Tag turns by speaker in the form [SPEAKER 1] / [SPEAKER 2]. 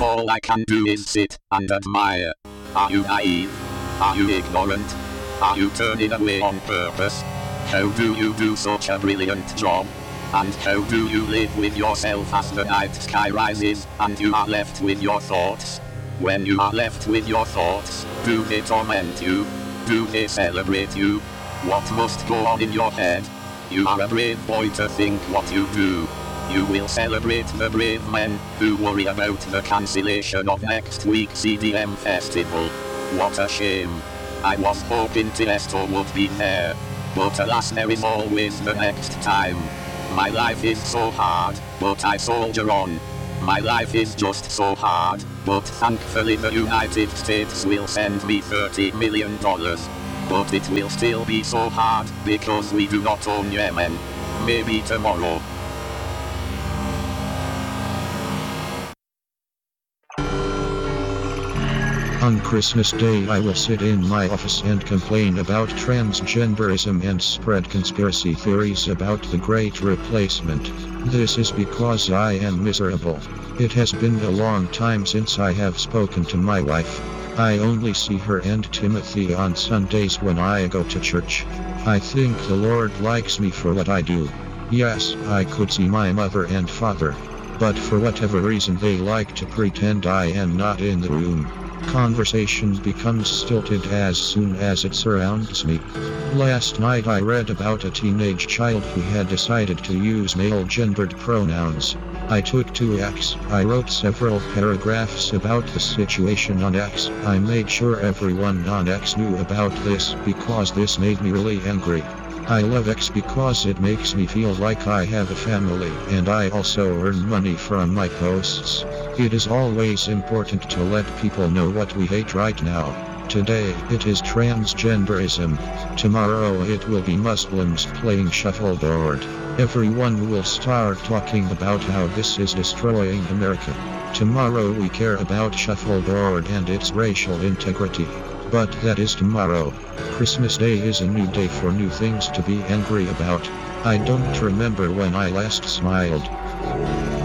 [SPEAKER 1] all I can do is sit and admire. Are you naive? Are you ignorant? Are you turning away on purpose? How do you do such a brilliant job? And how do you live with yourself as the night sky rises and you are left with your thoughts? When you are left with your thoughts, do they torment you? Do they celebrate you? What must go on in your head? You are a brave boy to think what you do. You will celebrate the brave men who worry about the cancellation of next week's EDM festival. What a shame. I was hoping Tiesto would be there. But alas, there is always the next time. My life is so hard, but I soldier on. My life is just so hard, but thankfully the United States will send me $30 million. But it will still be so hard, because we do not own Yemen. Maybe tomorrow.
[SPEAKER 2] On Christmas Day I will sit in my office and complain about transgenderism and spread conspiracy theories about the Great Replacement. This is because I am miserable. It has been a long time since I have spoken to my wife. I only see her and Timothy on Sundays when I go to church. I think the Lord likes me for what I do. Yes, I could see my mother and father. But for whatever reason they like to pretend I am not in the room. Conversation becomes stilted as soon as it surrounds me. Last night I read about a teenage child who had decided to use male-gendered pronouns. I took to X. I wrote several paragraphs about the situation on X. I made sure everyone on X knew about this because this made me really angry. I love X because it makes me feel like I have a family, and I also earn money from my posts. It is always important to let people know what we hate right now. Today, it is transgenderism. Tomorrow it will be Muslims playing shuffleboard. Everyone will start talking about how this is destroying America. Tomorrow we care about shuffleboard and its racial integrity. But that is tomorrow. Christmas Day is a new day for new things to be angry about. I don't remember when I last smiled.